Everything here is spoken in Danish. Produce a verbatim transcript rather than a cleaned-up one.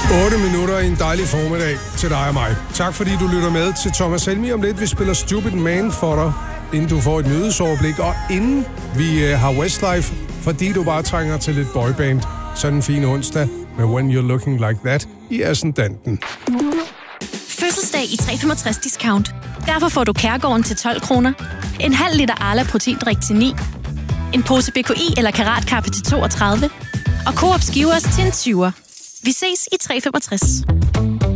otte minutter i en dejlig formiddag til dig og mig. Tak fordi du lytter med til Thomas Helmi. Om lidt vi spiller Stupid Man for dig, inden du får et nyhedsoverblik, og inden vi uh, har Westlife, fordi du bare trænger til lidt boyband. Sådan en fin onsdag med When You're Looking Like That i Ascendanten. Fødselsdag i tre komma femogtres discount. Derfor får du Kærgården til tolv kroner, en halv liter Arla proteindrik til ni, en pose B K I eller Karatkaffe til toogtredive, og Coop Skivers til en tyver. Vi ses i tre komma femogtres.